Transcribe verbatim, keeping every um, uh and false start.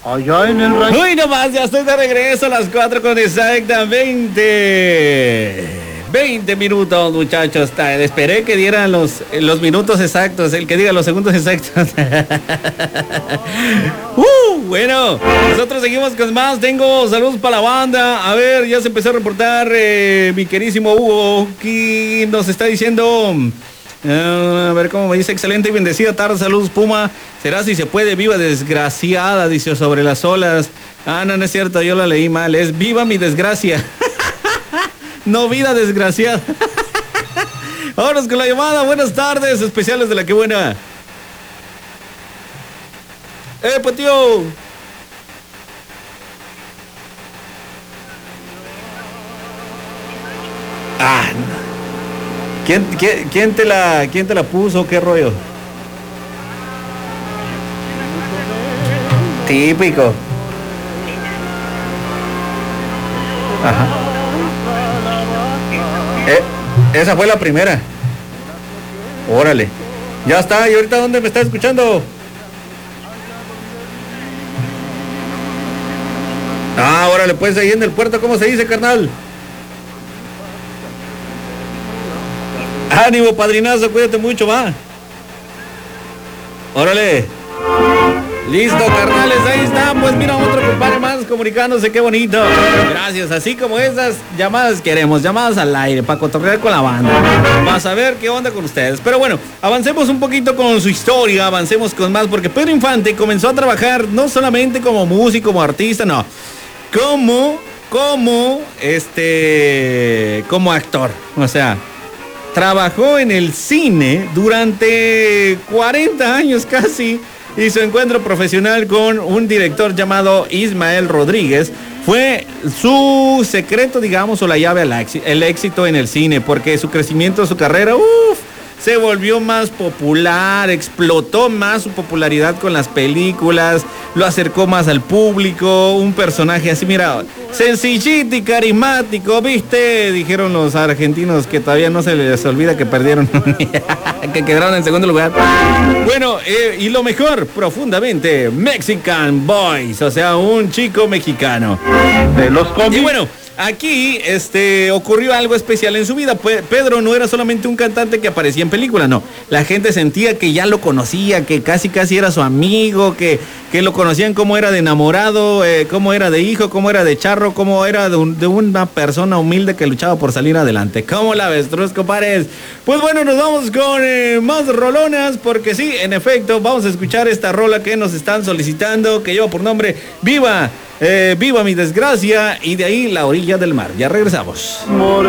allá en el rancho. Uy, nomás, ya estoy de regreso a las cuatro con exactamente veinte minutos, muchachos. Esperé que dieran los, los minutos exactos, el que diga los segundos exactos. uh, bueno, nosotros seguimos con más. Tengo saludos para la banda. A ver, ya se empezó a reportar eh, mi querísimo Hugo, que nos está diciendo... Uh, a ver cómo me dice, excelente y bendecida tarde, saludos Puma, será si se puede, viva desgraciada, dice sobre las olas. Ah, no, no es cierto, yo la leí mal, es viva mi desgracia. No, vida desgraciada. Vámonos con la llamada, buenas tardes, especiales de la que buena. Eh, pues tío. Ah, no. ¿Quién, quién, quién, te la, ¿Quién te la puso? ¿Qué rollo? Típico. Ajá. Eh, esa fue la primera. Órale. Ya está. ¿Y ahorita dónde me está escuchando? Ah, órale, pues ahí en el puerto, ¿cómo se dice, carnal? Ánimo, padrinazo, cuídate mucho, va. Órale. Listo, carnales, ahí está. Pues mira, otro compadre más comunicándose, qué bonito. Gracias, así como esas llamadas queremos, llamadas al aire, para cotorrear con la banda, para saber qué onda con ustedes. Pero bueno, avancemos un poquito con su historia, avancemos con más, porque Pedro Infante comenzó a trabajar no solamente como músico, como artista, no, como, como, este, como actor, o sea... Trabajó en el cine durante cuarenta años casi y su encuentro profesional con un director llamado Ismael Rodríguez fue su secreto, digamos, o la llave al el éxito en el cine, porque su crecimiento, su carrera, uff, se volvió más popular, explotó más su popularidad con las películas, lo acercó más al público, un personaje así, mira, sencillito y carismático, ¿viste? Dijeron los argentinos que todavía no se les olvida que perdieron, que quedaron en segundo lugar. Bueno, eh, y lo mejor, profundamente, Mexican Boys, o sea, un chico mexicano. De los cómics. Y bueno, aquí este, ocurrió algo especial en su vida. Pedro no era solamente un cantante que aparecía en películas, no. La gente sentía que ya lo conocía, que casi casi era su amigo, que, que lo conocían cómo era de enamorado, eh, cómo era de hijo, cómo era de charro, cómo era de, un, de una persona humilde que luchaba por salir adelante. ¿Cómo la ves, Trus, compadres? Pues bueno, nos vamos con eh, más rolonas, porque sí, en efecto, vamos a escuchar esta rola que nos están solicitando, que lleva por nombre Viva. Eh, viva mi desgracia, y de ahí la orilla del mar. Ya regresamos.